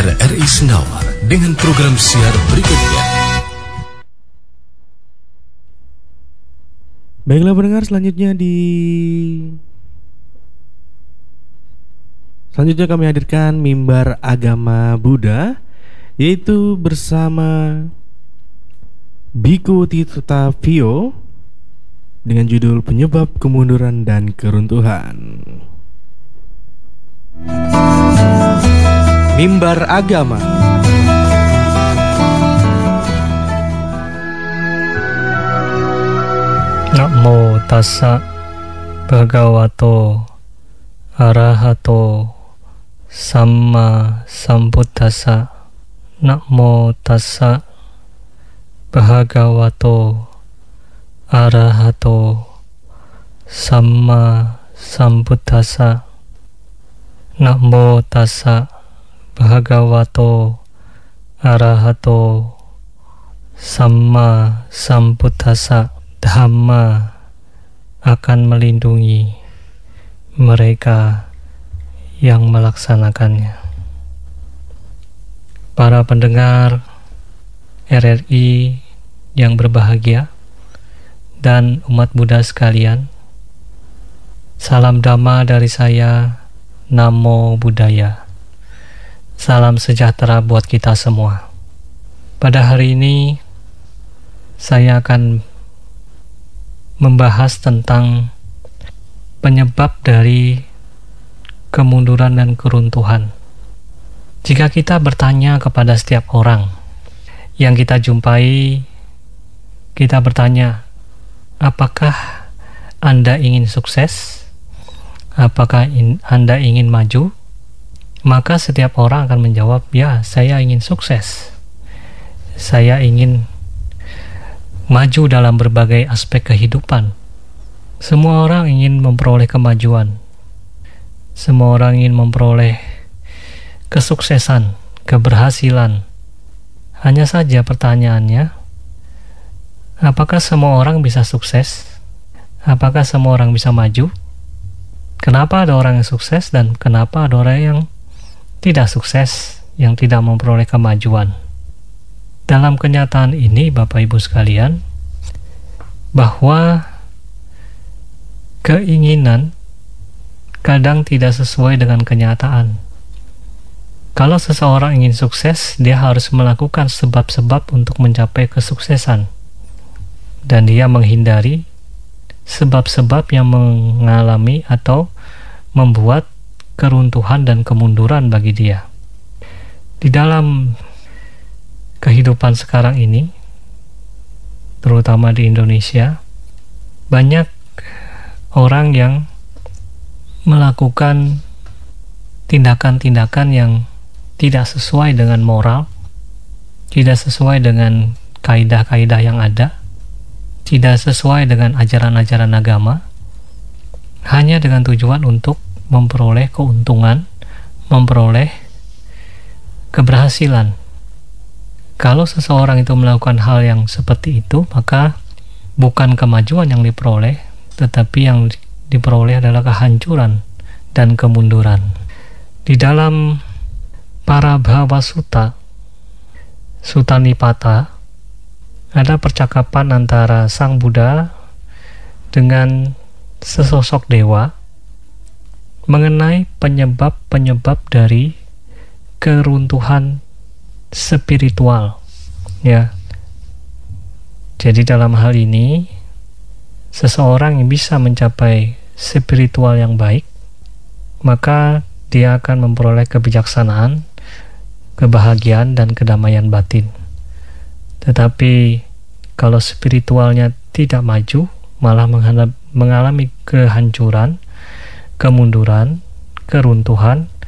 RRI Senawar dengan program siar berikutnya. Baiklah pendengar, selanjutnya kami hadirkan mimbar agama Buddha, yaitu bersama Biku Titutavio dengan judul Penyebab Kemunduran dan Keruntuhan. Mimbar agama. Namo tassa bhagavato arahato samma sambuddhassa. Namo tassa bhagavato arahato samma sambuddhassa. Namo tassa bhagavato arahato samma sambuddhassa. Dhamma akan melindungi mereka yang melaksanakannya. Para pendengar RRI yang berbahagia dan umat Buddha sekalian, salam Dhamma dari saya, Namo Buddhaya. Salam sejahtera buat kita semua. Pada hari ini saya akan membahas tentang penyebab dari kemunduran dan keruntuhan. Jika kita bertanya kepada setiap orang yang kita jumpai, kita bertanya, apakah Anda ingin sukses? Apakah Anda ingin maju? Maka setiap orang akan menjawab, ya, saya ingin sukses. Saya ingin maju dalam berbagai aspek kehidupan. Semua orang ingin memperoleh kemajuan. Semua orang ingin memperoleh kesuksesan, keberhasilan. Hanya saja pertanyaannya, apakah semua orang bisa sukses? Apakah semua orang bisa maju? Kenapa ada orang yang sukses dan kenapa ada orang yang tidak sukses, yang tidak memperoleh kemajuan? Dalam kenyataan ini, Bapak Ibu sekalian, bahwa keinginan kadang tidak sesuai dengan kenyataan. Kalau seseorang ingin sukses, dia harus melakukan sebab-sebab untuk mencapai kesuksesan. Dan dia menghindari sebab-sebab yang mengalami atau membuat keruntuhan dan kemunduran bagi dia. Di dalam kehidupan sekarang ini, terutama di Indonesia, banyak orang yang melakukan tindakan-tindakan yang tidak sesuai dengan moral, tidak sesuai dengan kaidah-kaidah yang ada, tidak sesuai dengan ajaran-ajaran agama, hanya dengan tujuan untuk memperoleh keuntungan, memperoleh keberhasilan. Kalau seseorang itu melakukan hal yang seperti itu, maka bukan kemajuan yang diperoleh, tetapi yang diperoleh adalah kehancuran dan kemunduran. Di dalam Parabhava Sutta, Sutta Nipata, ada percakapan antara Sang Buddha dengan sesosok dewa mengenai penyebab-penyebab dari keruntuhan spiritual, ya. Jadi dalam hal ini, seseorang yang bisa mencapai spiritual yang baik, maka dia akan memperoleh kebijaksanaan, kebahagiaan, dan kedamaian batin. Tetapi kalau spiritualnya tidak maju, malah mengalami kehancuran, kemunduran, keruntuhan,